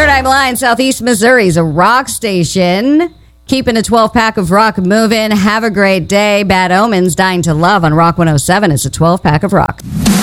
Paradigm Line, Southeast Missouri's a rock station. Keeping a 12-pack of rock moving. Have a great day. Bad Omens, Dying to Love on Rock 107. It's a 12-pack of rock.